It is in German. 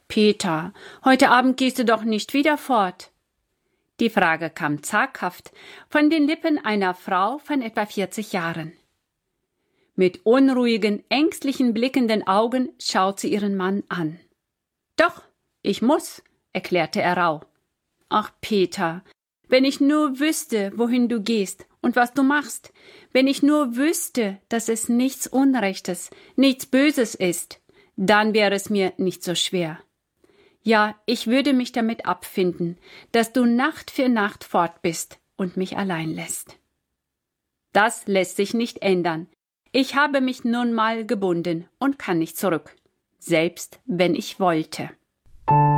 Peter, heute Abend gehst du doch nicht wieder fort. Die Frage kam zaghaft von den Lippen einer Frau von etwa 40 Jahren. Mit unruhigen, ängstlichen, blickenden Augen schaut sie ihren Mann an. »Doch, ich muss«, erklärte er rauh. »Ach, Peter, wenn ich nur wüsste, wohin du gehst und was du machst, wenn ich nur wüsste, dass es nichts Unrechtes, nichts Böses ist, dann wäre es mir nicht so schwer. Ja, ich würde mich damit abfinden, dass du Nacht für Nacht fort bist und mich allein lässt. Das lässt sich nicht ändern. Ich habe mich nun mal gebunden und kann nicht zurück, selbst wenn ich wollte.«